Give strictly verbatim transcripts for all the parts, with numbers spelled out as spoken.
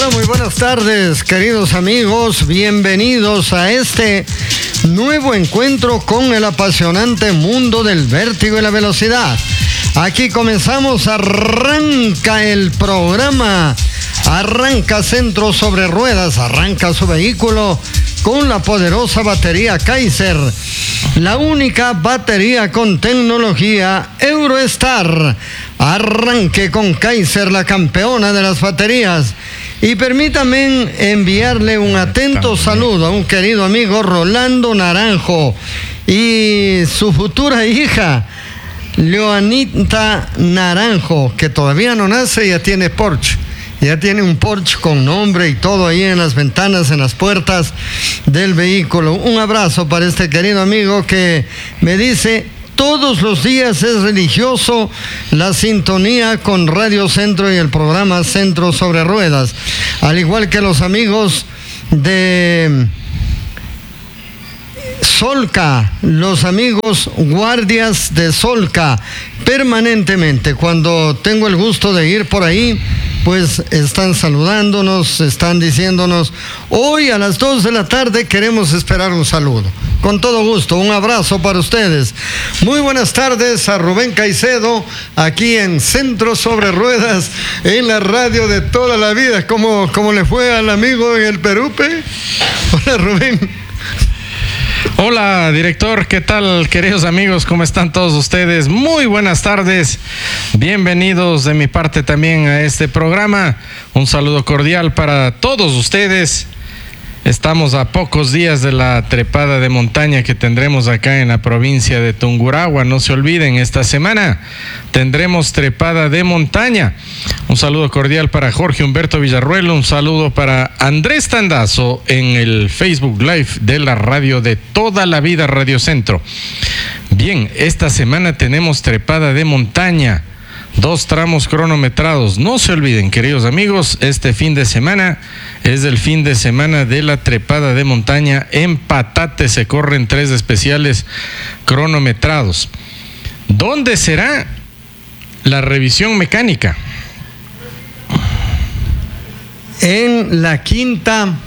Hola, muy buenas tardes, queridos amigos. Bienvenidos a este nuevo encuentro con el apasionante mundo del vértigo y la velocidad. Aquí comenzamos, arranca el programa, arranca Centro sobre Ruedas, arranca su vehículo con la poderosa batería Kaiser, la única batería con tecnología Eurostar. Arranque con Kaiser, la campeona de las baterías. Y permítame enviarle un atento saludo a un querido amigo, Rolando Naranjo, y su futura hija, Leonita Naranjo, que todavía no nace y ya tiene Porsche. Ya tiene un Porsche con nombre y todo ahí en las ventanas, en las puertas del vehículo. Un abrazo para este querido amigo que me dice: todos los días es religioso la sintonía con Radio Centro y el programa Centro sobre Ruedas. Al igual que los amigos de Solca, los amigos guardias de Solca, permanentemente, cuando tengo el gusto de ir por ahí, pues están saludándonos, están diciéndonos: hoy a las dos de la tarde queremos esperar un saludo. Con todo gusto, un abrazo para ustedes. Muy buenas tardes a Rubén Caicedo, aquí en Centro sobre Ruedas, en la radio de toda la vida. ¿Cómo, cómo le fue al amigo en el Perupe? Hola, Rubén. Hola, director, ¿qué tal, queridos amigos? ¿Cómo están todos ustedes? Muy buenas tardes, bienvenidos de mi parte también a este programa. Un saludo cordial para todos ustedes. Estamos a pocos días de la trepada de montaña que tendremos acá en la provincia de Tungurahua. No se olviden, esta semana tendremos trepada de montaña. Un saludo cordial para Jorge Humberto Villarruel, un saludo para Andrés Tandazo en el Facebook Live de la radio de toda la vida, Radio Centro. Bien, esta semana tenemos trepada de montaña. Dos tramos cronometrados. No se olviden, queridos amigos, este fin de semana es el fin de semana de la trepada de montaña. En Patate se corren tres especiales cronometrados. ¿Dónde será la revisión mecánica? En la quinta,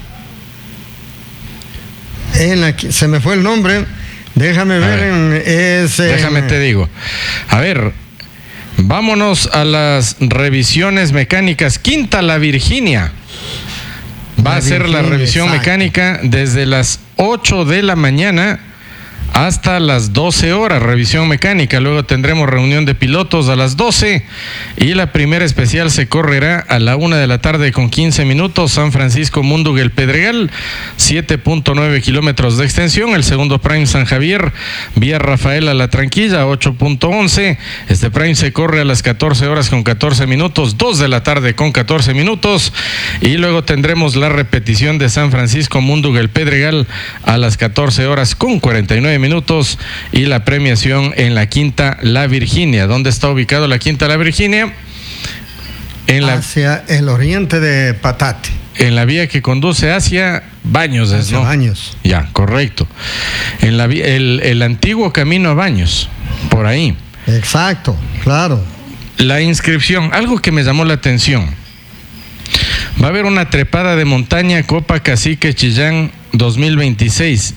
en la, se me fue el nombre, déjame ver, ver en ese... Déjame te digo. A ver, vámonos a las revisiones mecánicas. Quinta La Virginia. Va a ser la revisión exacto. mecánica desde las ocho de la mañana hasta las doce horas, revisión mecánica. Luego tendremos reunión de pilotos a las doce y la primera especial se correrá a la una de la tarde con quince minutos. San Francisco Munduga El Pedregal, siete punto nueve kilómetros de extensión. El segundo Prime San Javier, vía Rafaela La Tranquilla, ocho punto once. Este Prime se corre a las catorce horas con catorce minutos, dos de la tarde con catorce minutos. Y luego tendremos la repetición de San Francisco Munduga El Pedregal a las catorce horas con cuarenta y nueve minutos y la premiación en la Quinta La Virginia. ¿Dónde está ubicado la Quinta La Virginia? En la, hacia el oriente de Patate. En la vía que conduce hacia Baños, hacia ¿no? Baños. Ya, correcto. En la el, el antiguo camino a Baños, por ahí. Exacto, claro. La inscripción, algo que me llamó la atención. Va a haber una trepada de montaña Copa Cacique Chillán dos mil veintiséis.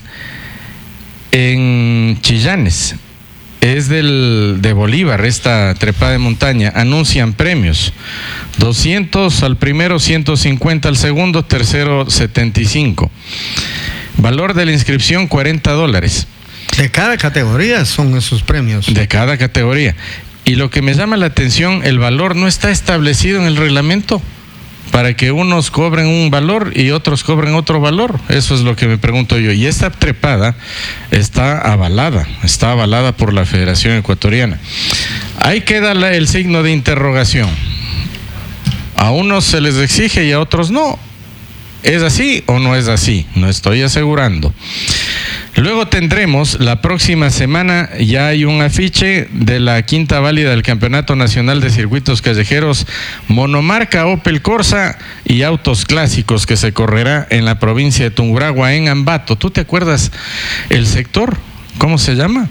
En Chillanes, es del, de Bolívar, esta trepada de montaña. Anuncian premios: doscientos al primero, ciento cincuenta al segundo, tercero setenta y cinco. Valor de la inscripción cuarenta dólares. De cada categoría son esos premios. De cada categoría. Y lo que me llama la atención, el valor no está establecido en el reglamento para que unos cobren un valor y otros cobren otro valor. Eso es lo que me pregunto yo. Y esta trepada está avalada, está avalada por la Federación Ecuatoriana. Ahí queda la, el signo de interrogación. A unos se les exige y a otros no. ¿Es así o no es así? No estoy asegurando. Luego tendremos la próxima semana, ya hay un afiche de la quinta válida del Campeonato Nacional de Circuitos Callejeros, monomarca Opel Corsa y autos clásicos, que se correrá en la provincia de Tungurahua, en Ambato. ¿Tú te acuerdas el sector? ¿Cómo se llama?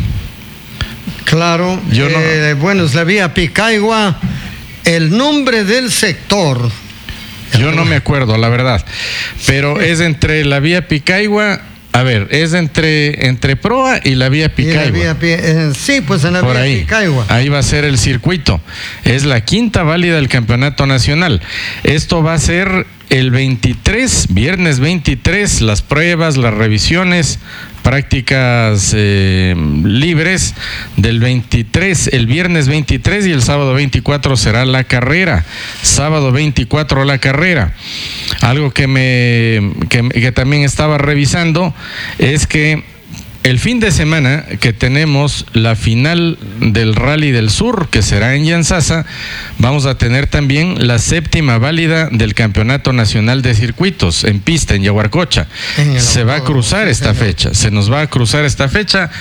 Claro, Yo no... eh, bueno, es la vía Picaigua. El nombre del sector Yo no me acuerdo, la verdad. Pero es entre la vía Picaigua. A ver, es entre, entre Proa y la vía Picaigua. Y la vía, eh, sí, pues en la Por vía ahí, Picaigua. Ahí va a ser el circuito. Es la quinta válida del campeonato nacional. Esto va a ser el veintitrés, viernes veintitrés, las pruebas, las revisiones, prácticas eh, libres del veintitrés, el viernes veintitrés, y el sábado veinticuatro será la carrera. Sábado veinticuatro la carrera. Algo que me que, que también estaba revisando es que el fin de semana que tenemos la final del Rally del Sur, que será en Yantzaza, vamos a tener también la séptima válida del Campeonato Nacional de Circuitos en pista, en Yaguarcocha. Se va a cruzar esta fecha, se nos va a cruzar esta fecha.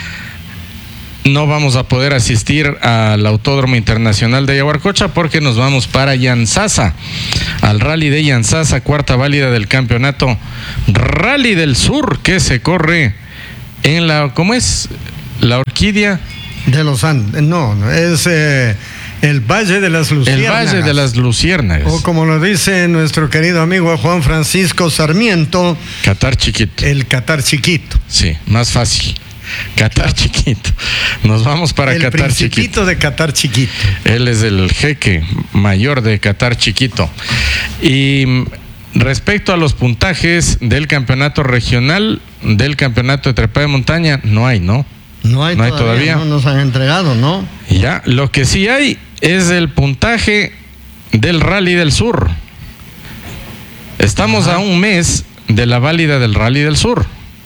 No vamos a poder asistir al Autódromo Internacional de Yaguarcocha porque nos vamos para Yantzaza, al Rally de Yantzaza, cuarta válida del Campeonato Rally del Sur, que se corre en la, ¿cómo es? La Orquídea de los Andes, no, no es eh, el Valle de las Luciérnagas. El Valle de las Luciérnagas. O como lo dice nuestro querido amigo Juan Francisco Sarmiento, Qatar chiquito. El Qatar chiquito. Sí, más fácil. Qatar chiquito. Nos vamos para el Qatar chiquito. de Qatar chiquito. Él es el jeque mayor de Qatar chiquito. Y respecto a los puntajes del campeonato regional, del campeonato de trepada de montaña, no hay, ¿no? No hay, no hay todavía, todavía. No nos han entregado, ¿no? Ya, lo que sí hay es el puntaje del Rally del Sur. Estamos Ajá. a un mes de la válida del Rally del Sur.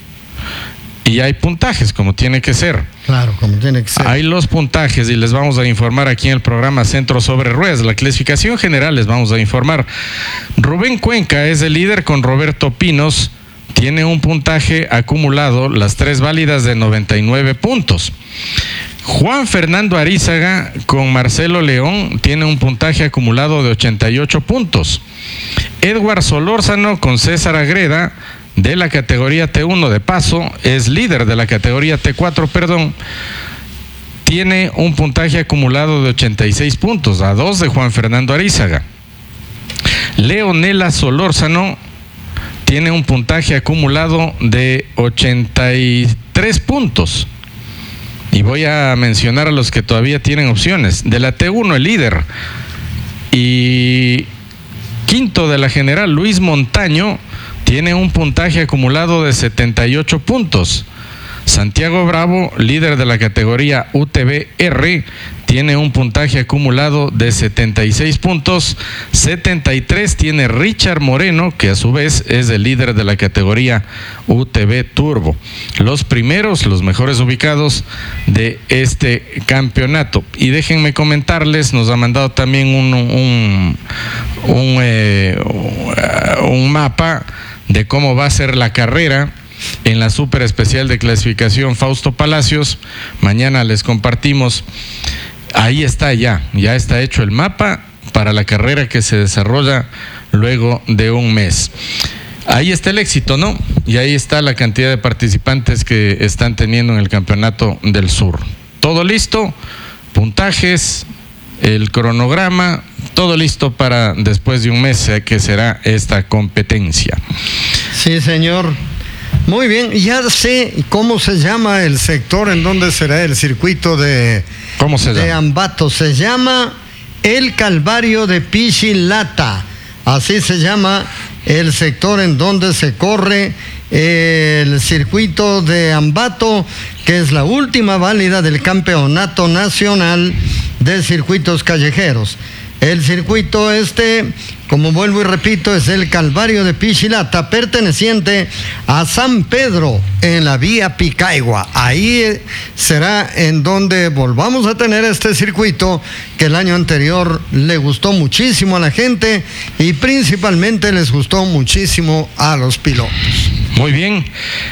Y hay puntajes, como tiene que ser. Claro, como tiene que ser. Hay los puntajes y les vamos a informar aquí en el programa Centro sobre Ruedas. La clasificación general les vamos a informar. Rubén Cuenca es el líder con Roberto Pinos. Tiene un puntaje acumulado, las tres válidas, de noventa y nueve puntos. Juan Fernando Arizaga con Marcelo León tiene un puntaje acumulado de ochenta y ocho puntos. Edward Solórzano con César Agreda, de la categoría T uno de paso, es líder de la categoría T cuatro, perdón, tiene un puntaje acumulado de ochenta y seis puntos, a dos de Juan Fernando Arizaga. Leonela Solórzano tiene un puntaje acumulado de ochenta y tres puntos. Y voy a mencionar a los que todavía tienen opciones. De la T uno, el líder y quinto de la general, Luis Montaño, tiene un puntaje acumulado de setenta y ocho puntos. Santiago Bravo, líder de la categoría U T V R, tiene un puntaje acumulado de setenta y seis puntos. setenta y tres tiene Richard Moreno, que a su vez es el líder de la categoría U T V Turbo. Los primeros, los mejores ubicados de este campeonato. Y déjenme comentarles, nos ha mandado también un, un, un, eh, un mapa de cómo va a ser la carrera en la super especial de clasificación Fausto Palacios. Mañana les compartimos. Ahí está ya, ya está hecho el mapa para la carrera que se desarrolla luego de un mes. Ahí está el éxito, ¿no? Y ahí está la cantidad de participantes que están teniendo en el Campeonato del Sur. Todo listo, puntajes, el cronograma, todo listo para después de un mes que será esta competencia. Sí, señor. Muy bien, ya sé cómo se llama el sector en donde será el circuito de, ¿Cómo se de llama? Ambato. Se llama el Calvario de Pichilata. Así se llama el sector en donde se corre el circuito de Ambato, que es la última válida del Campeonato Nacional de Circuitos Callejeros. El circuito este, como vuelvo y repito, es el Calvario de Pichilata, perteneciente a San Pedro, en la vía Picaigua. Ahí será en donde volvamos a tener este circuito que el año anterior le gustó muchísimo a la gente y principalmente les gustó muchísimo a los pilotos. Muy bien.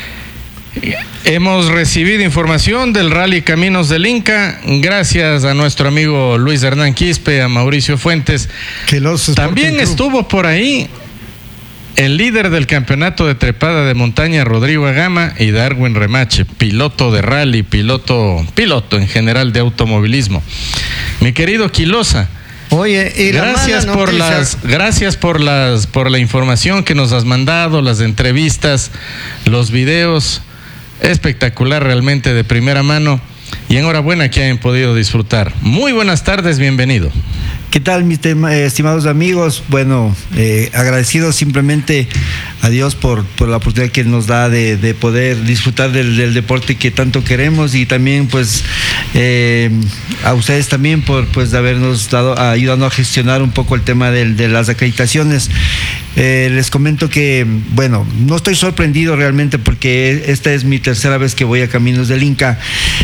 Hemos recibido información del Rally Caminos del Inca, gracias a nuestro amigo Luis Hernán Quispe, a Mauricio Fuentes. También estuvo por ahí el líder del campeonato de trepada de montaña, Rodrigo Agama, y Darwin Remache, piloto de rally, piloto, piloto en general de automovilismo. Mi querido Quilosa, Oye, y la gracias mala por noticia... las, gracias por las, por la información que nos has mandado, las entrevistas, los videos, espectacular realmente de primera mano y enhorabuena que hayan podido disfrutar. Muy buenas tardes, bienvenido. ¿Qué tal, mis tema, eh, estimados amigos? Bueno, eh, agradecido simplemente a Dios por, por la oportunidad que nos da de, de poder disfrutar del, del deporte que tanto queremos y también pues eh, a ustedes también por pues de habernos dado, ayudando a gestionar un poco el tema del, de las acreditaciones. Eh, les comento que, bueno, no estoy sorprendido realmente porque esta es mi tercera vez que voy a Caminos del Inca.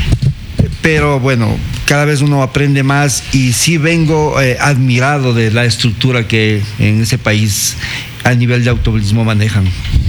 Pero bueno, cada vez uno aprende más y sí vengo eh, admirado de la estructura que en ese país a nivel de automovilismo manejan.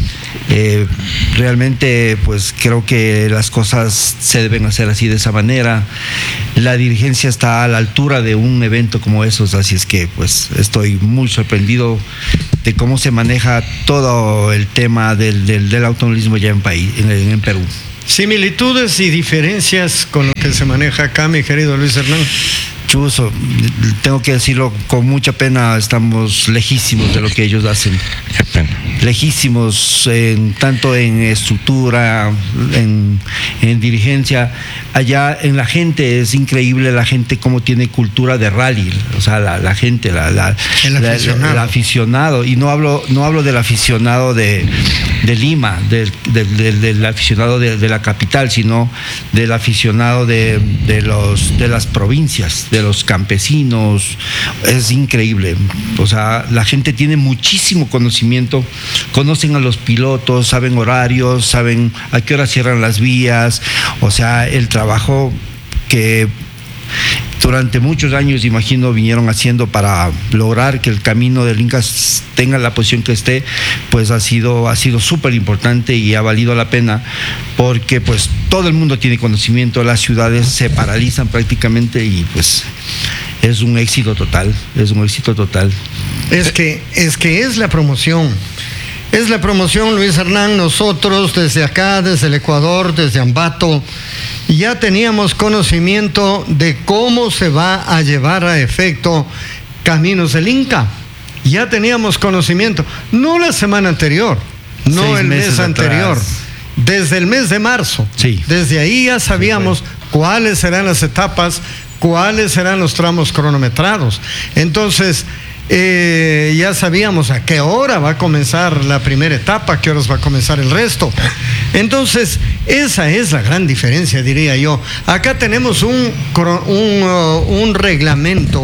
Eh, realmente pues creo que las cosas se deben hacer así de esa manera. La dirigencia está a la altura de un evento como esos, así es que pues estoy muy sorprendido de cómo se maneja todo el tema del, del, del automovilismo ya en, país, en, en Perú. Similitudes y diferencias con lo que se maneja acá, mi querido Luis Hernán. Chuso, tengo que decirlo con mucha pena, estamos lejísimos de lo que ellos hacen. Qué pena. Lejísimos, en, tanto en estructura, en, en dirigencia. Allá en la gente es increíble la gente cómo tiene cultura de rally, o sea, la, la gente, la, la, el, la, aficionado. el aficionado. Y no hablo, no hablo del aficionado de, de Lima, del, del, del, del aficionado de, de la capital, sino del aficionado de, de, los, de las provincias, de los campesinos. Es increíble. O sea, la gente tiene muchísimo conocimiento, conocen a los pilotos, saben horarios, saben a qué hora cierran las vías. O sea, el trabajo que durante muchos años, imagino, vinieron haciendo para lograr que el Camino del Inca tenga la posición que esté, pues ha sido ha sido súper importante y ha valido la pena, porque pues todo el mundo tiene conocimiento, las ciudades se paralizan prácticamente y pues es un éxito total, es un éxito total. Es que es que es la promoción. Es la promoción, Luis Hernán. Nosotros desde acá, desde el Ecuador, desde Ambato, ya teníamos conocimiento de cómo se va a llevar a efecto Caminos del Inca. Ya teníamos conocimiento, no la semana anterior, no Seis el mes anterior, atrás. desde el mes de marzo. Sí. Desde ahí ya sabíamos sí, cuáles serán las etapas, cuáles serán los tramos cronometrados. Entonces, Eh, ya sabíamos a qué hora va a comenzar la primera etapa, a qué horas va a comenzar el resto. Entonces, esa es la gran diferencia, diría yo. Acá tenemos un, un, uh, un reglamento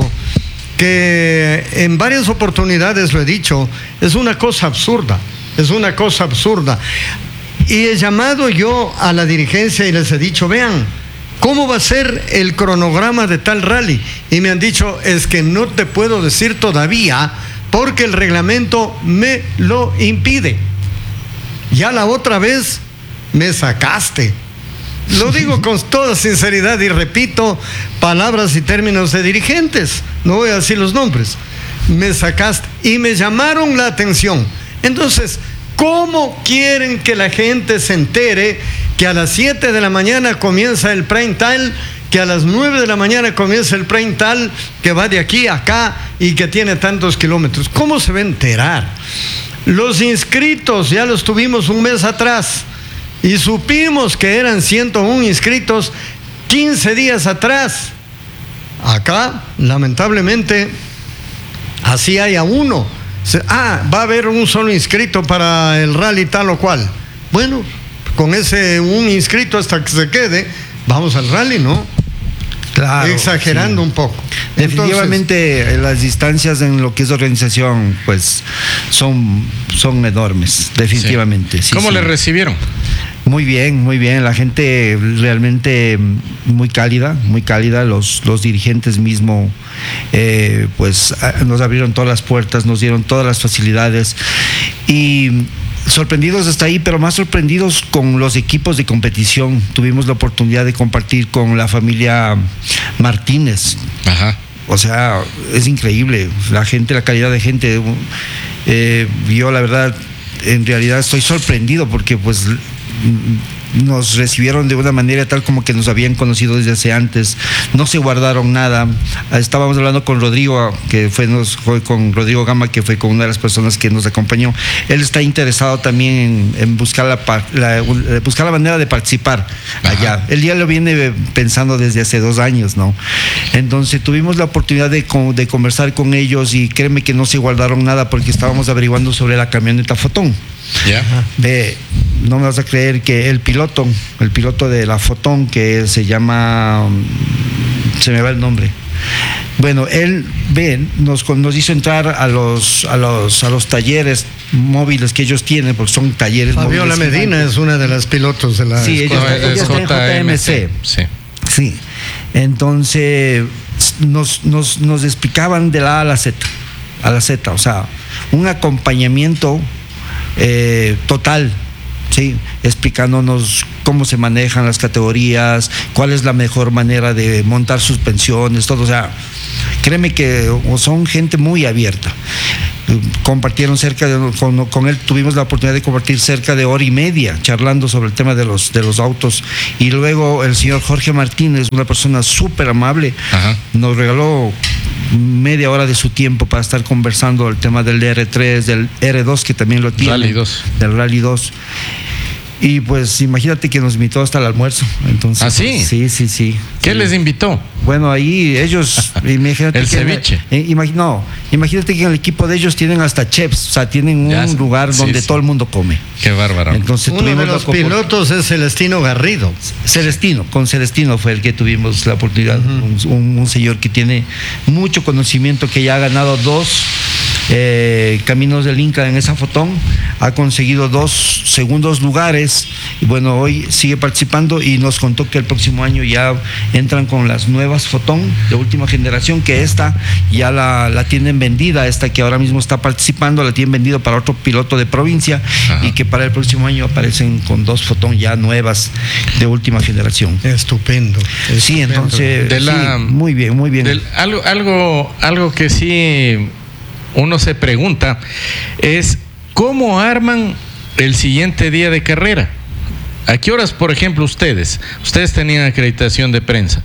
que en varias oportunidades lo he dicho, es una cosa absurda, es una cosa absurda. Y he llamado yo a la dirigencia y les he dicho, vean, ¿cómo va a ser el cronograma de tal rally? Y me han dicho, es que no te puedo decir todavía porque el reglamento me lo impide. Ya la otra vez me sacaste. Lo digo con toda sinceridad y repito palabras y términos de dirigentes. No voy a decir los nombres. Me sacaste y me llamaron la atención. Entonces, ¿cómo quieren que la gente se entere que a las siete de la mañana comienza el prime tal, que a las nueve de la mañana comienza el prime tal, que va de aquí a acá y que tiene tantos kilómetros? ¿Cómo se va a enterar? Los inscritos ya los tuvimos un mes atrás y supimos que eran ciento uno inscritos quince días atrás. Acá, lamentablemente, así haya uno. Ah, va a haber un solo inscrito para el rally tal o cual. Bueno, con ese un inscrito hasta que se quede, vamos al rally, ¿no? Claro, exagerando sí. un poco. Definitivamente Entonces, las distancias en lo que es organización, pues son, son enormes, definitivamente. Sí. ¿Cómo sí, le sí. recibieron? Muy bien, muy bien. La gente realmente muy cálida, muy cálida. Los, los dirigentes mismos, eh, pues nos abrieron todas las puertas, nos dieron todas las facilidades y sorprendidos hasta ahí, pero más sorprendidos con los equipos de competición. Tuvimos la oportunidad de compartir con la familia Martínez. Ajá. O sea, es increíble. La gente, la calidad de gente. Eh, yo la verdad, en realidad estoy sorprendido porque pues nos recibieron de una manera tal como que nos habían conocido desde hace antes, no se guardaron nada. Estábamos hablando con Rodrigo, que fue, nos, fue con Rodrigo Gama, que fue con una de las personas que nos acompañó. Él está interesado también en, en buscar, la, la, buscar la manera de participar allá. Ajá. Él ya lo viene pensando desde hace dos años, ¿no? Entonces tuvimos la oportunidad de, de conversar con ellos y créeme que no se guardaron nada porque estábamos averiguando sobre la camioneta Fotón. Yeah. Ve, no me vas a creer que el piloto, el piloto de la Fotón, que se llama, se me va el nombre. Bueno, él ve, nos, nos hizo entrar a los, a los, a los talleres móviles que ellos tienen, porque son talleres Fabiola móviles. Medina gigantes. Es una de las pilotos de la. Sí, ellos, no, ellos están en J M C. Sí. Sí. Entonces nos, nos, nos explicaban de la A a la Z, a la Z, o sea, un acompañamiento eh, total, sí, explicándonos cómo se manejan las categorías, cuál es la mejor manera de montar suspensiones, todo, o sea, créeme que son gente muy abierta. Compartieron cerca de, con, con él tuvimos la oportunidad de compartir cerca de hora y media charlando sobre el tema de los de los autos, y luego el señor Jorge Martínez, una persona súper amable, ajá, nos regaló media hora de su tiempo para estar conversando el tema del R tres, del R dos, que también lo tiene, Rally dos. Del Rally dos. Y pues imagínate que nos invitó hasta el almuerzo. Entonces, ¿ah, sí? Pues, sí, sí, sí. ¿Qué sí. les invitó? Bueno, ahí ellos, imagínate el que ceviche. Eh, imag, no, imagínate que en el equipo de ellos tienen hasta chefs, o sea, tienen un ya, lugar donde sí, todo sí. el mundo come. Qué bárbaro. Entonces, uno de los pilotos es Celestino Garrido. Celestino, con Celestino fue el que tuvimos la oportunidad, uh-huh. un, un señor que tiene mucho conocimiento, que ya ha ganado dos eh, Caminos del Inca en esa Fotón, ha conseguido dos segundos lugares, y bueno, hoy sigue participando y nos contó que el próximo año ya entran con las nuevas Fotón de última generación, que esta ya la, la tienen vendida, esta que ahora mismo está participando, la tienen vendido para otro piloto de provincia. Ajá. Y que para el próximo año aparecen con dos Fotón ya nuevas de última generación. Estupendo. Sí, estupendo. Entonces, de la, sí, muy bien, muy bien. Del, algo, algo, algo que sí uno se pregunta es ¿cómo arman el siguiente día de carrera? ¿A qué horas, por ejemplo, ustedes? Ustedes tenían acreditación de prensa.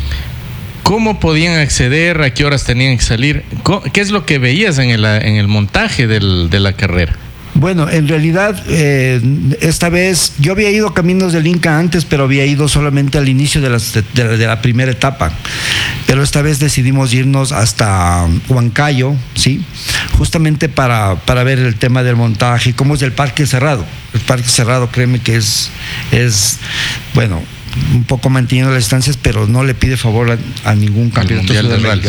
¿Cómo podían acceder? ¿A qué horas tenían que salir? ¿Qué es lo que veías en el, en el montaje del, de la carrera? Bueno, en realidad, eh, esta vez, yo había ido a Caminos del Inca antes, pero había ido solamente al inicio de, las, de, de la primera etapa. Pero esta vez decidimos irnos hasta Huancayo, ¿sí? Justamente para, para ver el tema del montaje, cómo es el parque cerrado. El parque cerrado, créeme que es, es bueno, un poco manteniendo las distancias, pero no le pide favor a, a ningún campeonato sudamericano.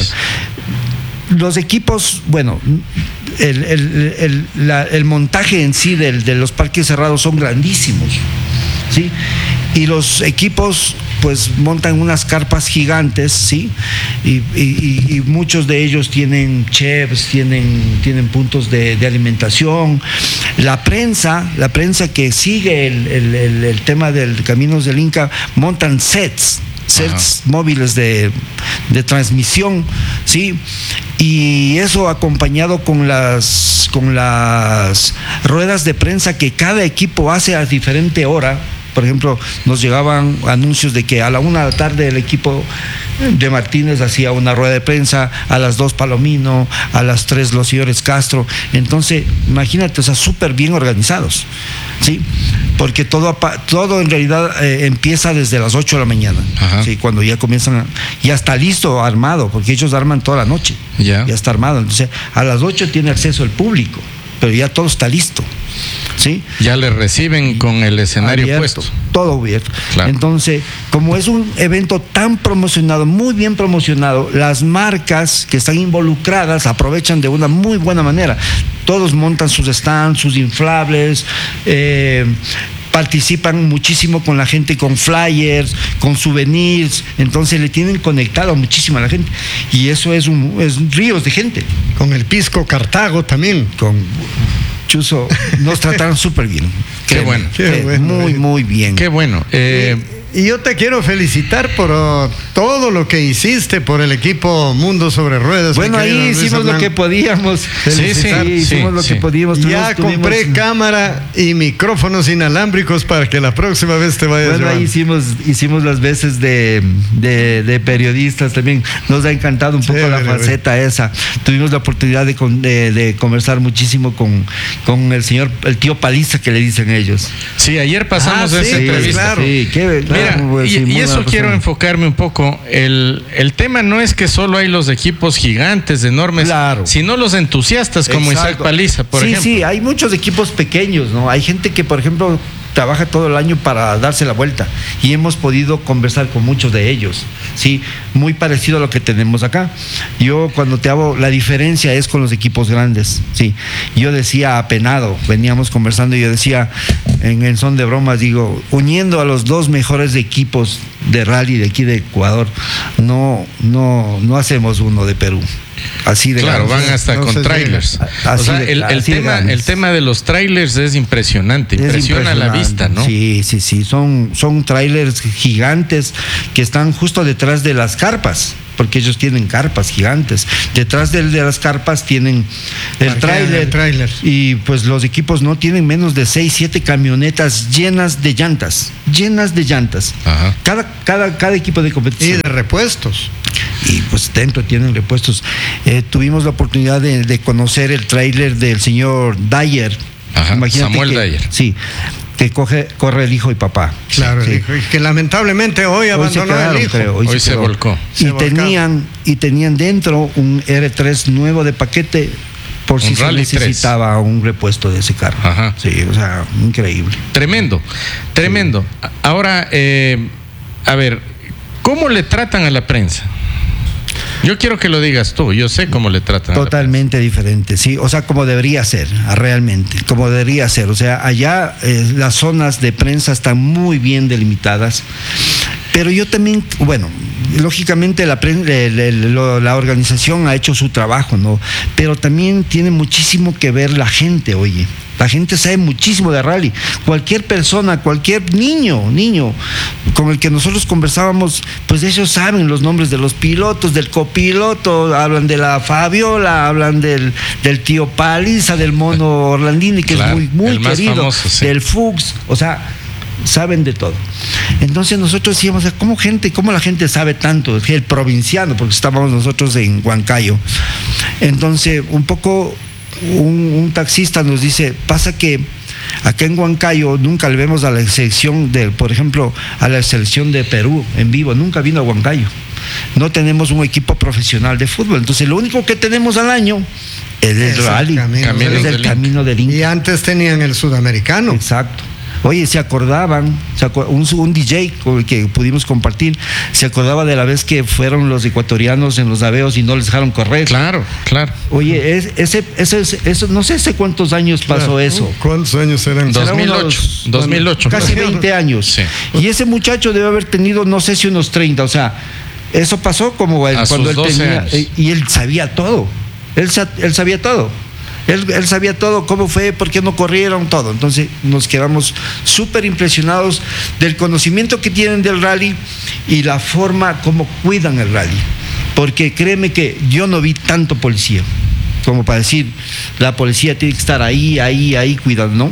Los equipos, bueno, el, el, el, la, el montaje en sí del, de los parques cerrados son grandísimos, ¿sí? Y los equipos pues montan unas carpas gigantes, ¿sí? Y, y, y muchos de ellos tienen chefs, tienen, tienen puntos de, de alimentación. La prensa, la prensa que sigue el, el, el, el tema del Caminos del Inca, montan sets, sets Ajá. móviles de, de transmisión, ¿sí? Y eso acompañado con las, con las ruedas de prensa que cada equipo hace a diferente hora. Por ejemplo, nos llegaban anuncios de que a la una de la tarde el equipo de Martínez hacía una rueda de prensa, a las dos Palomino, a las tres los señores Castro. Entonces, imagínate, o sea, súper bien organizados, ¿sí? Porque todo, todo en realidad eh, empieza desde las ocho de la mañana, ¿sí? Cuando ya comienzan, a, ya está listo, armado, porque ellos arman toda la noche, yeah. ya está armado. Entonces, a las ocho tiene acceso el público, pero ya todo está listo. ¿Sí? Ya le reciben con el escenario abierto, puesto. Todo abierto. Claro. Entonces, como es un evento tan promocionado, muy bien promocionado, las marcas que están involucradas aprovechan de una muy buena manera. Todos montan sus stands, sus inflables, eh, participan muchísimo con la gente, con flyers, con souvenirs, entonces le tienen conectado muchísimo a la gente. Y eso es, un, es ríos de gente. Con el Pisco Cartago también. Con Chuzo, nos trataron súper bien. Qué bueno. Qué bueno. Muy, muy bien. Qué bueno. Eh, y, y yo te quiero felicitar por todo lo que hiciste por el equipo Mundo sobre Ruedas. Bueno, ahí hicimos lo que podíamos. Sí, sí, sí, hicimos lo sí. que podíamos. Ya Tuvimos, compré tuvimos... cámara y micrófonos inalámbricos para que la próxima vez te vayas. Bueno, llevando. ahí hicimos, hicimos las veces de, de, de periodistas también. Nos ha encantado un poco sí, la vale, faceta vale. esa. Tuvimos la oportunidad de, de, de conversar muchísimo con, con el señor, el tío Paliza, que le dicen ellos. Sí, ayer pasamos Ah, esa sí, entrevista. claro. Sí, qué, Mira, claro, pues, y, sí, y eso quiero enfocarme un poco. El, el tema no es que solo hay los equipos gigantes, enormes, Claro. sino los entusiastas como Exacto. Isaac Paliza, por sí, ejemplo. Sí, sí, hay muchos equipos pequeños, ¿no? Hay gente que, por ejemplo, trabaja todo el año para darse la vuelta y hemos podido conversar con muchos de ellos, sí, muy parecido a lo que tenemos acá. Yo cuando te hago, la diferencia es con los equipos grandes, sí. Yo decía apenado, veníamos conversando y yo decía, en el son de bromas, digo, uniendo a los dos mejores equipos de rally de aquí de Ecuador, no, no, no hacemos uno de Perú. Así de Claro, grandes. van hasta No con se trailers. llega. O sea, Así de- el, el así de tema, grandes. el tema de los trailers es impresionante, Es impresiona a la vista, ¿no? Sí, sí, sí. Son, son trailers gigantes que están justo detrás de las carpas, porque ellos tienen carpas gigantes. Detrás de, de las carpas tienen el Parquean tráiler. el tráiler. Y pues los equipos no tienen menos de seis, siete camionetas llenas de llantas. Llenas de llantas. Ajá. Cada, cada, cada equipo de Y competición. de repuestos. Y pues dentro tienen repuestos. Eh, tuvimos la oportunidad de, de conocer el tráiler del señor Dyer. Ajá, Imagínate Samuel que- Dyer. Sí, que coge, corre el hijo y papá. Claro, Sí. el hijo, y que lamentablemente hoy Hoy se abandonó quedaron, el hijo. creo, Hoy se quedó. volcó. Y Se volcaron. tenían, y tenían dentro un R tres nuevo de paquete por si Un se Rally tres. necesitaba un repuesto de ese carro. Ajá. Sí, o sea, increíble. Tremendo, tremendo. Ahora, eh, a ver, ¿cómo le tratan a la prensa? Yo quiero que lo digas tú, yo sé cómo le tratan a la Totalmente diferente, sí, o sea, como debería ser, ah, realmente, como debería ser, o sea, allá eh, las zonas de prensa están muy bien delimitadas, pero yo también, bueno, lógicamente la, pren- el- el- lo- la organización ha hecho su trabajo, ¿no? Pero también tiene muchísimo que ver la gente, oye. La gente sabe muchísimo de rally. Cualquier persona, cualquier niño, niño con el que nosotros conversábamos, pues ellos saben los nombres de los pilotos, del copiloto, hablan de la Fabiola, hablan del, del tío Paliza, del mono Orlandini, que Claro, es muy, muy el más querido, famoso, sí. del Fuchs, o sea, saben de todo. Entonces nosotros decíamos, ¿cómo gente, cómo la gente sabe tanto? El provinciano, porque estábamos nosotros en Huancayo. Entonces, un poco un, un taxista nos dice, pasa que acá en Huancayo nunca le vemos a la selección de, por ejemplo, a la selección de Perú en vivo, nunca vino a Huancayo. No tenemos un equipo profesional de fútbol, entonces lo único que tenemos al año es el Es el rally, camino Camino es del el Inca. camino del Inca. Y antes tenían el sudamericano. Exacto. Oye, se acordaban, se acu- un, un D J con el que pudimos compartir, se acordaba de la vez que fueron los ecuatorianos en los Aveos y no les dejaron correr. Claro, claro. Oye, es- ese, ese, ese- eso, no sé hace cuántos años pasó Claro. eso. ¿Cuántos años eran? Dos Será mil ocho, unos- dos mil ocho. Casi Claro. veinte años. Sí. Y ese muchacho debe haber tenido, no sé si unos treinta, o sea, eso pasó como él, A cuando sus él doce tenía, años. eh, y él sabía todo. Él, sa- él sabía todo. Él, él sabía todo, cómo fue, por qué no corrieron, todo. Entonces nos quedamos súper impresionados del conocimiento que tienen del rally y la forma como cuidan el rally. Porque créeme que yo no vi tanto policía como para decir, la policía tiene que estar ahí, ahí, ahí, cuidando, ¿no?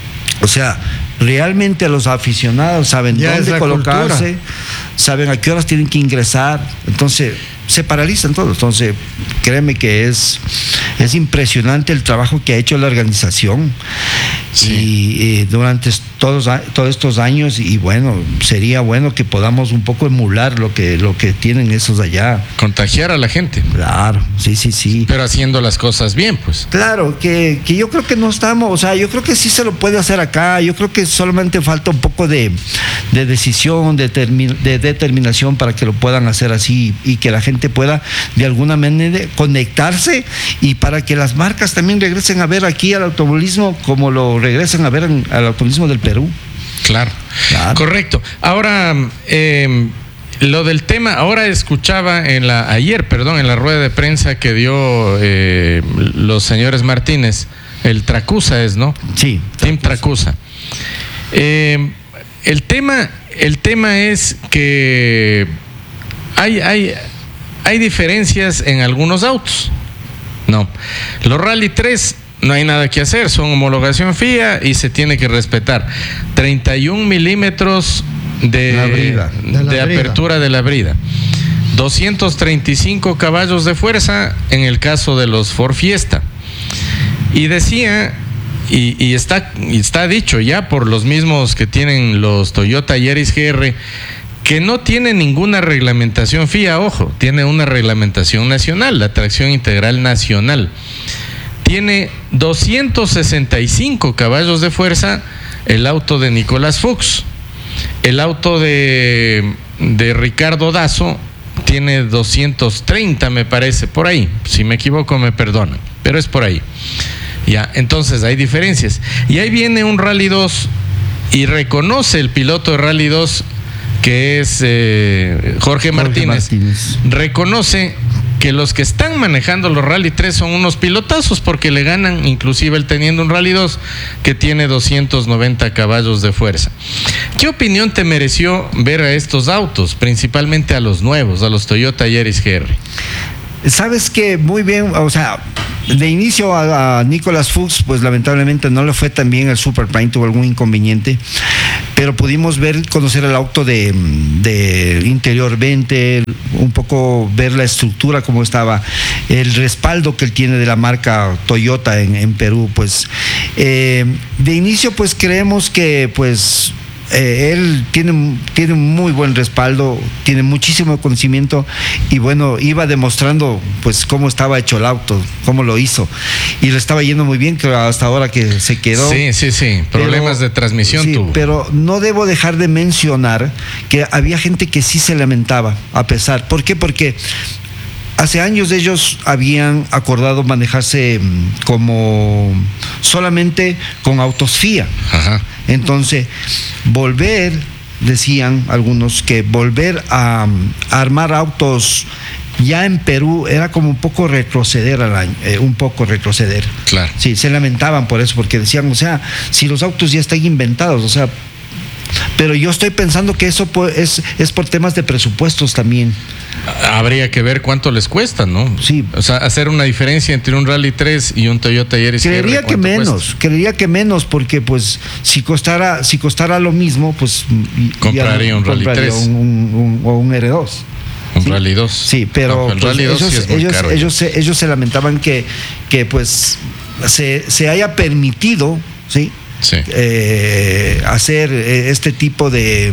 O sea, realmente los aficionados saben Ya es dónde la colocarse, cultura. saben a qué horas tienen que ingresar, entonces se paralizan todos. Entonces, créeme que es, es impresionante el trabajo que ha hecho la organización. Sí. Y eh, durante todos, a- todos estos años, y bueno, sería bueno que podamos un poco emular lo que, lo que tienen esos allá. Contagiar a la gente, Claro, sí, sí, sí. pero haciendo las cosas bien, pues. Claro, que, que yo creo que no estamos, o sea, yo creo que sí se lo puede hacer acá, yo creo que solamente falta un poco de, de decisión, de, termi- de determinación para que lo puedan hacer así y que la gente pueda de alguna manera conectarse y para que las marcas también regresen a ver aquí al automovilismo como lo regresan a ver en- al automovilismo del Perú. Claro, Claro. correcto. Ahora, eh, lo del tema, ahora escuchaba en la, ayer, perdón, en la rueda de prensa que dio eh, los señores Martínez, el Tracusa es, ¿no? Sí. Team Tracusa. Eh, el tema, el tema es que hay, hay, hay diferencias en algunos autos. No, los Rally tres no hay nada que hacer, son homologación F I A y se tiene que respetar. treinta y un milímetros de, la brida, de, la de brida. apertura de la brida. doscientos treinta y cinco caballos de fuerza en el caso de los Ford Fiesta. Y decía, y, y, está, y está dicho ya por los mismos que tienen los Toyota Yaris G R, que no tiene ninguna reglamentación F I A, ojo, tiene una reglamentación nacional, la tracción integral nacional. Tiene doscientos sesenta y cinco caballos de fuerza el auto de Nicolás Fuchs. El auto de, de Ricardo Dazo tiene doscientos treinta, me parece, por ahí. Si me equivoco, me perdonan, pero es por ahí. Ya, entonces hay diferencias. Y ahí viene un Rally dos y reconoce el piloto de Rally dos, que es eh, Jorge, Jorge Martínez, Martínez, reconoce que los que están manejando los Rally tres son unos pilotazos porque le ganan, inclusive él teniendo un Rally dos que tiene doscientos noventa caballos de fuerza. ¿Qué opinión te mereció ver a estos autos, principalmente a los nuevos, a los Toyota Yaris G R? Sabes que muy bien, o sea, de inicio a, a Nicolás Fuchs, pues lamentablemente no le fue tan bien el Super Prime, tuvo algún inconveniente, pero pudimos ver, conocer el auto de, de interiormente, un poco ver la estructura como estaba, el respaldo que él tiene de la marca Toyota en, en Perú, pues eh, de inicio pues creemos que pues Eh, él tiene, tiene muy buen respaldo, tiene muchísimo conocimiento y bueno, iba demostrando pues cómo estaba hecho el auto, cómo lo hizo y le estaba yendo muy bien, creo, hasta ahora que se quedó. Sí, sí, sí, problemas pero, de transmisión sí, tuvo. Pero no debo dejar de mencionar que había gente que sí se lamentaba, a pesar, ¿por qué? Porque hace años ellos habían acordado manejarse como solamente con autos F I A. Ajá. Entonces, volver, decían algunos, que volver a, a armar autos ya en Perú era como un poco retroceder al año, eh, un poco retroceder. Claro. Sí, se lamentaban por eso, porque decían, o sea, si los autos ya están inventados, o sea, pero yo estoy pensando que eso es, es por temas de presupuestos también. Habría que ver cuánto les cuesta, ¿no? Sí. O sea, hacer una diferencia entre un Rally tres y un Toyota Yaris G R. Creería que menos, cuesta? creería que menos, porque pues si costara, si costara lo mismo, pues compraría un Rally tres o un, un, un R dos. Un ¿sí? Rally dos. Sí, pero no, el pues, Rally dos ellos, sí es muy ellos, caro. ellos, se, ellos se lamentaban que, que pues se, se haya permitido, ¿sí? Sí. Eh, hacer este tipo de,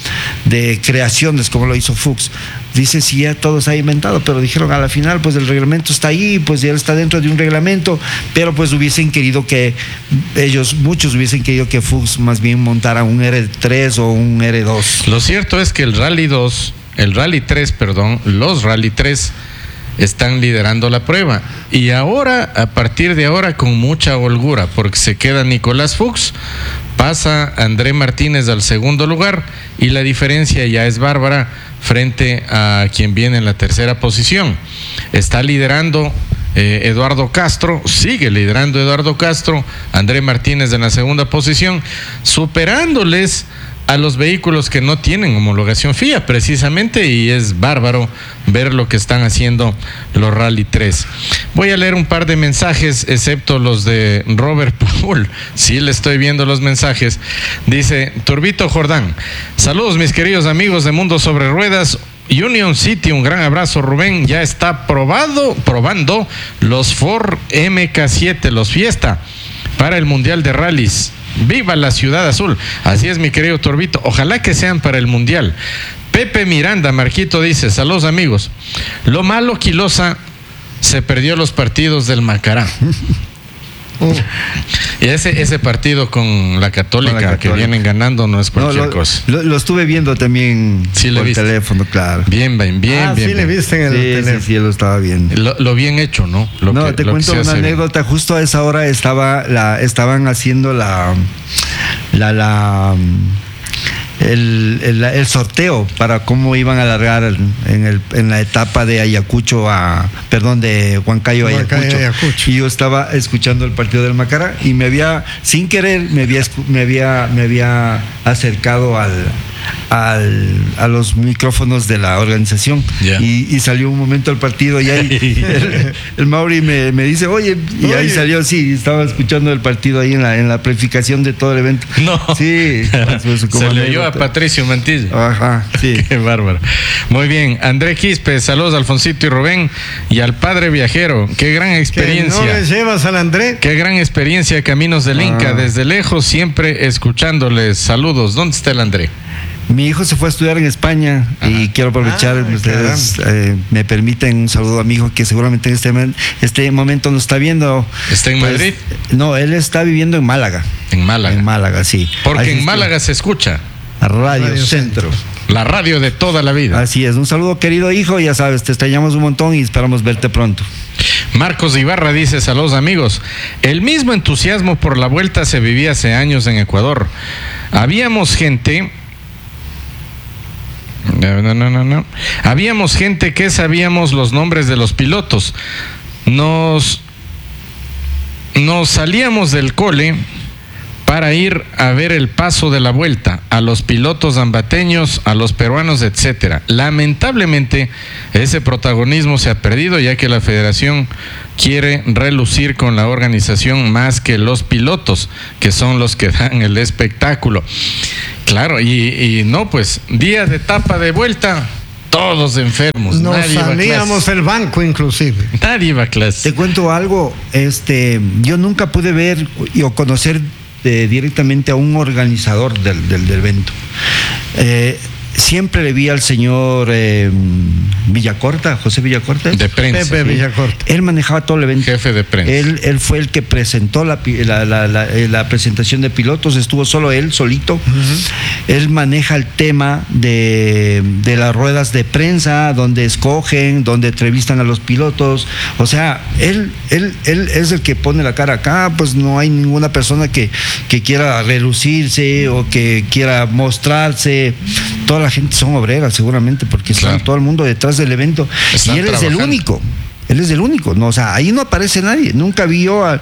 de creaciones como lo hizo Fuchs. Dice si ya todo se ha inventado, pero dijeron a la final pues el reglamento está ahí, pues ya está dentro de un reglamento, pero pues hubiesen querido que ellos, muchos hubiesen querido que Fuchs más bien montara un R tres o un R dos. Lo cierto es que el Rally dos, el Rally tres, perdón, los Rally tres están liderando la prueba y ahora, a partir de ahora, con mucha holgura, porque se queda Nicolás Fuchs, pasa André Martínez al segundo lugar y la diferencia ya es bárbara frente a quien viene en la tercera posición. Está liderando eh, Eduardo Castro, sigue liderando Eduardo Castro, André Martínez en la segunda posición, superándoles a los vehículos que no tienen homologación F I A precisamente, y es bárbaro ver lo que están haciendo los Rally tres. Voy a leer un par de mensajes, excepto los de Robert Paul. Sí, le estoy viendo los mensajes. Dice Turbito Jordán: saludos mis queridos amigos de Mundo Sobre Ruedas, Union City, un gran abrazo. Rubén ya está probado, probando los Ford M K siete, los Fiesta, para el Mundial de Rallys. ¡Viva la Ciudad Azul! Así es, mi querido Torbito. Ojalá que sean para el Mundial. Pepe Miranda, Marquito dice: saludos amigos. Lo malo, Quilosa se perdió los partidos del Macará. Uh. Y ese, ese partido con la Católica, con la Católica que vienen ganando no es cualquier no, lo, cosa. Lo, lo estuve viendo también sí, por viste. teléfono, claro. Bien, bien, bien. Ah, bien, sí, bien. le viste en el sí, teléfono. Sí, sí, lo estaba viendo. Lo, lo bien hecho, ¿no? Lo no, que, te lo cuento una anécdota. Bien. Justo a esa hora estaba la, estaban haciendo la, la, la el, el, el sorteo para cómo iban a largar en, el, en la etapa de Ayacucho a, perdón, de Huancayo a Ayacucho. Ayacucho. Y yo estaba escuchando el partido del Macará y me había, sin querer, me había, me había, me había acercado al, al, a los micrófonos de la organización. Yeah. Y, y salió un momento al partido y ahí el, el Mauri me, me dice, oye, y oye. ahí salió, sí, estaba escuchando el partido ahí en la, en la planificación de todo el evento. No. Sí. Pues, se le dio a Patricio Mantilla. Ajá, sí. Qué bárbaro. Muy bien. André Quispe, saludos a Alfonsito y Rubén y al padre viajero. Qué gran experiencia. ¿Que no le llevas al André? Qué gran experiencia, Caminos del Inca. Ah. Desde lejos, siempre escuchándoles. Saludos. ¿Dónde está el André? Mi hijo se fue a estudiar en España. Ajá. Y quiero aprovechar, ah, ustedes eh, me permiten un saludo a mi hijo que seguramente en este, este momento nos está viendo. ¿Está en pues, Madrid? No, él está viviendo en Málaga. En Málaga. En Málaga, sí. Porque Ahí en Málaga se escucha. Radio, Radio Centro. La radio de toda la vida. Así es. Un saludo, querido hijo. Ya sabes, te extrañamos un montón y esperamos verte pronto. Marcos Ibarra dice, saludos amigos. El mismo entusiasmo por la vuelta se vivía hace años en Ecuador. Habíamos gente... No, no, no, no. Habíamos gente que sabíamos los nombres de los pilotos. Nos, nos salíamos del cole para ir a ver el paso de la vuelta, a los pilotos ambateños, a los peruanos, etcétera. Lamentablemente, ese protagonismo se ha perdido, ya que la federación quiere relucir con la organización más que los pilotos, que son los que dan el espectáculo. Claro, y, y no, pues, día de etapa de vuelta, todos enfermos. Nos nadie salíamos del banco, inclusive. Nadie iba a clase. Te cuento algo, este, yo nunca pude ver o conocer de, directamente a un organizador del, del, del evento. Eh, Siempre le vi al señor eh, Villacorta, José Villacorta. De prensa. Pepe Villacorta. Él manejaba todo el evento. Jefe de prensa. Él, él fue el que presentó la, la, la, la, la presentación de pilotos, estuvo solo él, solito. Uh-huh. Él maneja el tema de, de las ruedas de prensa, donde escogen, donde entrevistan a los pilotos. O sea, él, él, él es el que pone la cara acá, pues no hay ninguna persona que, que quiera relucirse o que quiera mostrarse. Toda la gente son obreras seguramente porque claro. Están todo el mundo detrás del evento. Están y él trabajando. Es el único, él es el único, no, o sea, ahí no aparece nadie, nunca vio a,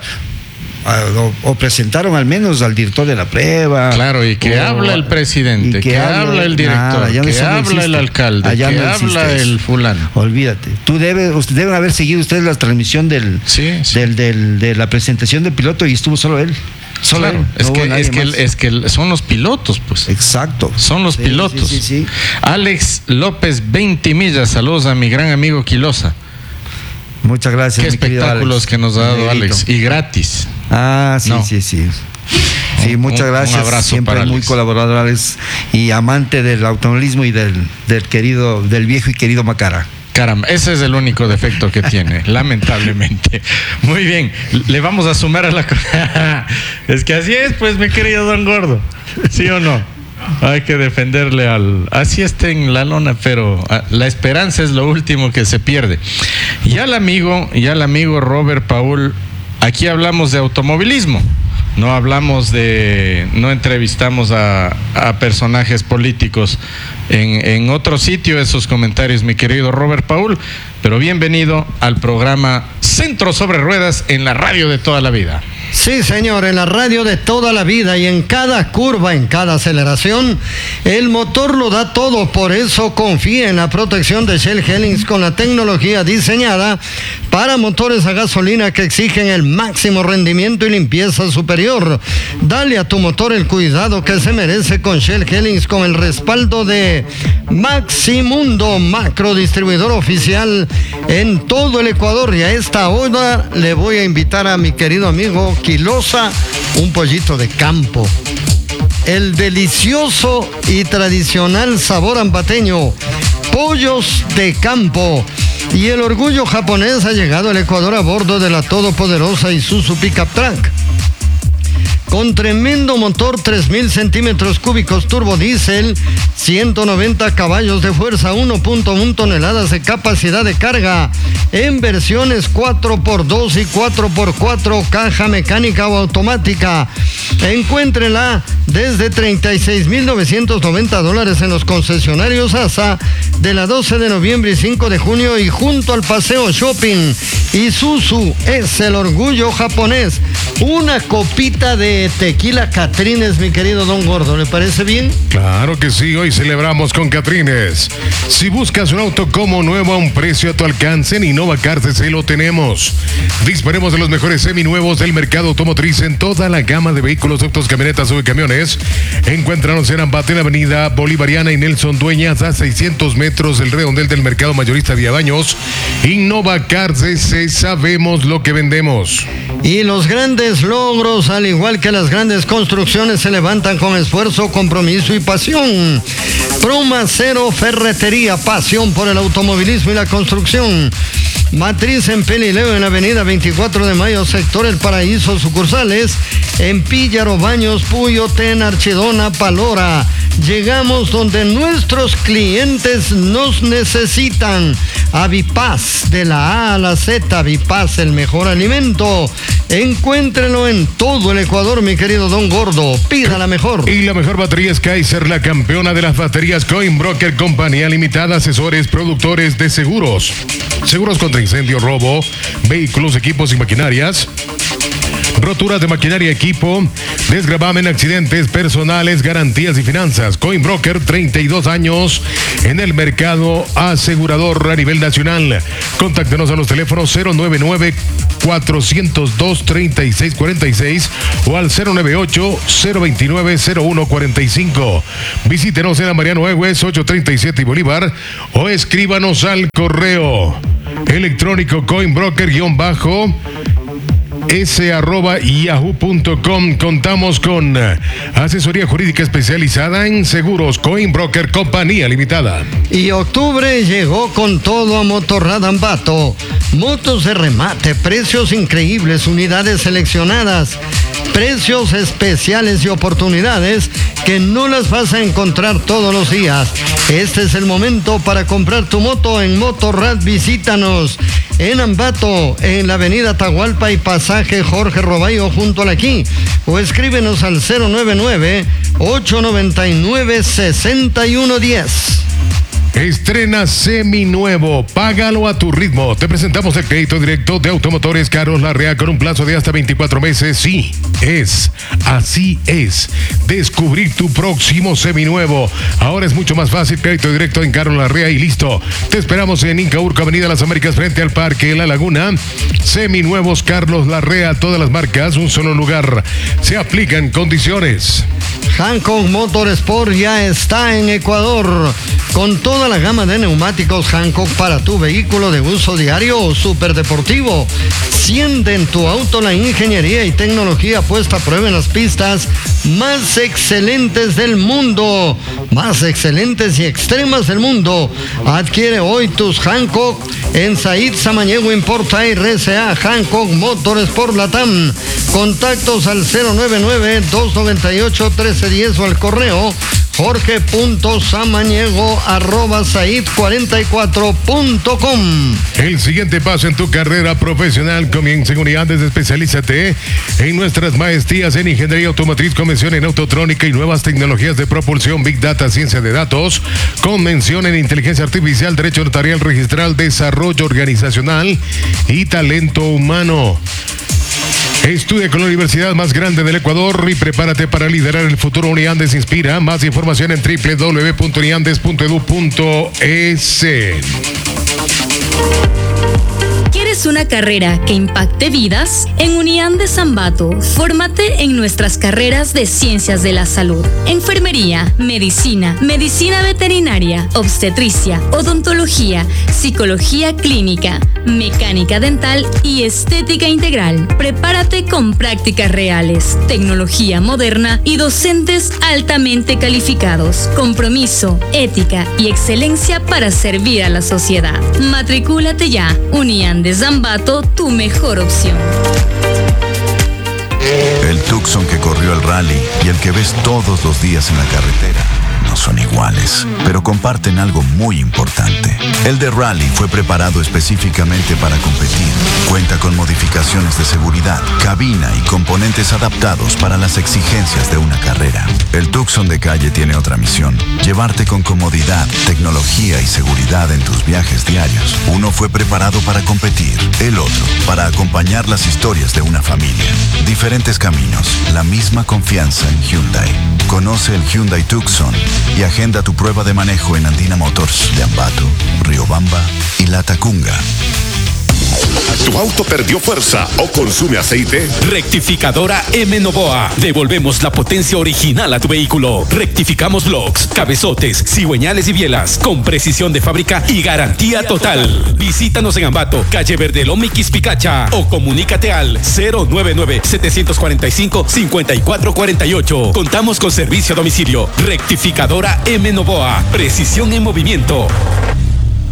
a, o, o presentaron al menos al director de la prueba. Claro, y que o, habla el presidente, que, que habla, habla el director, nada, que no habla no el alcalde, allá que no habla el fulano. Olvídate, tú debes, usted, deben haber seguido ustedes la transmisión del, sí, sí. del, del de la presentación del piloto y estuvo solo él. Solo claro, es, no que, es, que, es que son los pilotos, pues. Exacto. Son los sí, pilotos. Sí, sí, sí. Alex López Ventimilla, saludos a mi gran amigo Quilosa. Muchas gracias. Qué mi espectáculos Alex. que nos ha dado Alex. Y gratis. Ah, sí, no. sí, sí. Sí, muchas un, gracias. Un abrazo siempre para muy Alex. Colaborador Alex y amante del automovilismo y del, del querido, del viejo y querido Macara. Caramba, ese es el único defecto que tiene, lamentablemente. Muy bien, le vamos a sumar a la... Es que así es, pues, mi querido don Gordo. ¿Sí o no? Hay que defenderle al... Así está en la lona, pero la esperanza es lo último que se pierde. Ya el amigo, ya el amigo Robert Paul, aquí hablamos de automovilismo. No hablamos de, no entrevistamos a, a personajes políticos en, en otro sitio, esos comentarios, mi querido Robert Paul, pero bienvenido al programa Centro sobre Ruedas en la radio de toda la vida. Sí, señor, en la radio de toda la vida y en cada curva, en cada aceleración, el motor lo da todo. Por eso confía en la protección de Shell Helix con la tecnología diseñada para motores a gasolina que exigen el máximo rendimiento y limpieza superior. Dale a tu motor el cuidado que se merece con Shell Helix, con el respaldo de Maximundo, macro distribuidor oficial en todo el Ecuador. Y a esta hora le voy a invitar a mi querido amigo Quilosa un pollito de campo. El delicioso y tradicional sabor ambateño, pollos de campo. Y el orgullo japonés ha llegado al Ecuador a bordo de la todopoderosa Isuzu Pickup Truck. Con tremendo motor, tres mil centímetros cúbicos turbo diésel, ciento noventa caballos de fuerza, uno punto uno toneladas de capacidad de carga, en versiones cuatro por dos y cuatro por cuatro, caja mecánica o automática. Encuéntrela desde treinta y seis mil novecientos noventa dólares en los concesionarios A S A de la doce de noviembre y cinco de junio y junto al Paseo Shopping. Isuzu es el orgullo japonés. Una copita de de Tequila Catrines, mi querido Don Gordo. ¿Le parece bien? Claro que sí, hoy celebramos con Catrines. Si buscas un auto como nuevo a un precio a tu alcance, en Innova Cars C C lo tenemos. Disponemos de los mejores seminuevos del mercado automotriz en toda la gama de vehículos, autos, camionetas o camiones. Encuéntranos en Ambato, en la avenida Bolivariana y Nelson Dueñas, a seiscientos metros del redondel del mercado mayorista Vía Baños. Innova Cars C C, sabemos lo que vendemos. Y los grandes logros, al igual que las grandes construcciones, se levantan con esfuerzo, compromiso y pasión. Promacero Ferretería, pasión por el automovilismo y la construcción. Matriz en Pelileo, en la avenida veinticuatro de mayo, sector El Paraíso, sucursales en Píllaro, Baños, Puyo, Tena, Archidona, Palora. Llegamos donde nuestros clientes nos necesitan. Avipaz, de la A a la Z, Avipaz, el mejor alimento. Encuéntrelo en todo el Ecuador, mi querido Don Gordo. Pida la mejor. Y la mejor batería es Kaiser, la campeona de las baterías. Coinbroker, compañía limitada, asesores, productores de seguros. Seguros contra incendio, robo, vehículos, equipos y maquinarias. Roturas de maquinaria y equipo, desgravamen, accidentes personales, garantías y finanzas. Coinbroker, treinta y dos años en el mercado asegurador a nivel nacional. Contáctenos a los teléfonos cero nueve nueve, cuatro cero dos, tres seis cuatro seis o al cero nueve ocho, cero dos nueve, cero uno cuatro cinco. Visítenos en la Mariano Egues, ochocientos treinta y siete y Bolívar, o escríbanos al correo electrónico coinbroker-bajo s arroba yahoo punto com. Contamos con asesoría jurídica especializada en seguros. Coinbroker, compañía limitada. Y octubre llegó con todo a Motorrad Ambato. Motos de remate, precios increíbles, unidades seleccionadas, precios especiales y oportunidades que no las vas a encontrar todos los días. Este es el momento para comprar tu moto en Motorrad. Visítanos en Ambato, en la avenida Atahualpa y pasaje Jorge Roballo junto a la Aquí, o escríbenos al cero nueve nueve, ocho nueve nueve, seis uno uno cero. Estrena seminuevo, págalo a tu ritmo. Te presentamos el crédito directo de Automotores Carlos Larrea con un plazo de hasta veinticuatro meses. Sí, es, así es. Descubrir tu próximo seminuevo. Ahora es mucho más fácil, crédito directo en Carlos Larrea y listo. Te esperamos en Incaurco, Avenida Las Américas, frente al Parque La Laguna. Seminuevos Carlos Larrea, todas las marcas, un solo lugar. Se aplican condiciones. Hankook Motorsport ya está en Ecuador, con toda la gama de neumáticos Hankook para tu vehículo de uso diario o superdeportivo. Siente en tu auto la ingeniería y tecnología puesta a prueba en las pistas más excelentes del mundo, más excelentes y extremas del mundo. Adquiere hoy tus Hankook en Said Samaniego Importa y R C A. Hankook Motorsport Latam. Contactos al cero nueve nueve, dos nueve ocho, uno tres uno cero o al correo jorge punto samaniego arroba said cuarenta y cuatro punto com. El siguiente paso en tu carrera profesional comienza en Unidades. Especialízate en nuestras maestrías en Ingeniería Automotriz, Convención en Autotrónica y Nuevas Tecnologías de Propulsión, Big Data, Ciencia de Datos, Convención en Inteligencia Artificial, Derecho Notarial Registral, Desarrollo Organizacional y Talento Humano. Estudia con la universidad más grande del Ecuador y prepárate para liderar el futuro. Uniandes inspira. Más información en doble u doble u doble u punto uniandes punto edu punto es. ¿Quieres una carrera que impacte vidas? En Uniandes Ambato, fórmate en nuestras carreras de Ciencias de la Salud, Enfermería, Medicina, Medicina Veterinaria, Obstetricia, Odontología, Psicología Clínica, Mecánica Dental y Estética Integral. Prepárate con prácticas reales, tecnología moderna y docentes altamente calificados. Compromiso, ética y excelencia para servir a la sociedad. Matricúlate ya. Uniandes Ambato, tu mejor opción. El Tucson que corrió el rally y el que ves todos los días en la carretera no son iguales, pero comparten algo muy importante. El de Rally fue preparado específicamente para competir. Cuenta con modificaciones de seguridad, cabina y componentes adaptados para las exigencias de una carrera. El Tucson de calle tiene otra misión: llevarte con comodidad, tecnología y seguridad en tus viajes diarios. Uno fue preparado para competir, el otro para acompañar las historias de una familia. Diferentes caminos, la misma confianza en Hyundai. Conoce el Hyundai Tucson y agenda tu prueba de manejo en Andina Motors de Ambato, Riobamba y Latacunga. ¿Tu auto perdió fuerza o consume aceite? Rectificadora M. Novoa. Devolvemos la potencia original a tu vehículo. Rectificamos blocks, cabezotes, cigüeñales y bielas con precisión de fábrica y garantía total. Visítanos en Ambato, calle Verdelón y Quispicacha, o comunícate al cero nueve nueve, siete cuatro cinco, cinco cuatro cuatro ocho. Contamos con servicio a domicilio. Rectificadora M. Novoa. Precisión en movimiento.